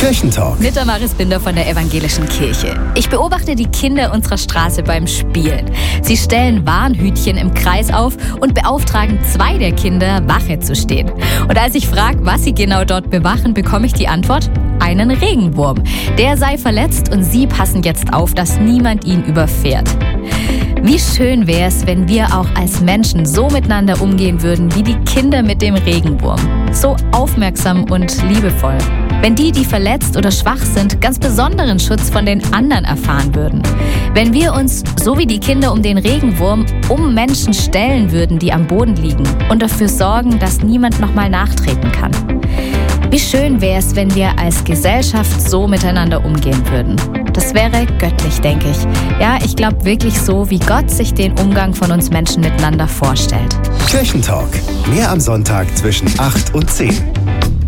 Kirchentalk. Mit der Maris Binder von der Evangelischen Kirche. Ich beobachte die Kinder unserer Straße beim Spielen. Sie stellen Warnhütchen im Kreis auf und beauftragen 2 der Kinder, Wache zu stehen. Und als ich frage, was sie genau dort bewachen, bekomme ich die Antwort: einen Regenwurm. Der sei verletzt und sie passen jetzt auf, dass niemand ihn überfährt. Wie schön wäre es, wenn wir auch als Menschen so miteinander umgehen würden wie die Kinder mit dem Regenwurm. So aufmerksam und liebevoll. Wenn die verletzt oder schwach sind, ganz besonderen Schutz von den anderen erfahren würden. Wenn wir uns, so wie die Kinder um den Regenwurm, um Menschen stellen würden, die am Boden liegen und dafür sorgen, dass niemand nochmal nachtreten kann. Wie schön wäre es, wenn wir als Gesellschaft so miteinander umgehen würden. Das wäre göttlich, denke ich. Ja, ich glaube wirklich so, wie Gott sich den Umgang von uns Menschen miteinander vorstellt. Kirchentalk. Mehr am Sonntag zwischen 8 und 10.